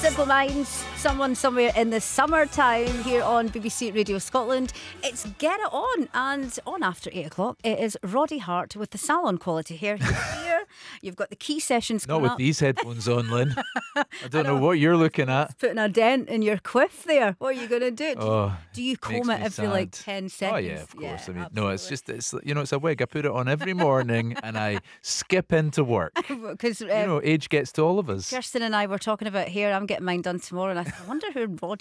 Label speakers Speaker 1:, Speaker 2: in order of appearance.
Speaker 1: Simple Minds, someone somewhere in the summertime here on BBC Radio Scotland. It's Get It On, and on after 8 o'clock it is Roddy Hart with the salon quality hair. He's here. You've got the key sessions
Speaker 2: Not
Speaker 1: coming
Speaker 2: with
Speaker 1: up.
Speaker 2: these headphones on, Lynn. I don't know what you're looking at.
Speaker 1: Putting a dent in your quiff there. What are you going to do?
Speaker 2: Oh,
Speaker 1: Do you comb
Speaker 2: makes
Speaker 1: it
Speaker 2: me
Speaker 1: every like
Speaker 2: sad.
Speaker 1: 10 seconds?
Speaker 2: Oh yeah, of course. I mean, no, it's
Speaker 1: absolutely.
Speaker 2: just it's a wig. I put it on every morning and I skip into work.
Speaker 1: Because
Speaker 2: Age gets to all of us.
Speaker 1: Kirsten and I were talking about hair. I'm getting mine done tomorrow, and I wonder who Roddy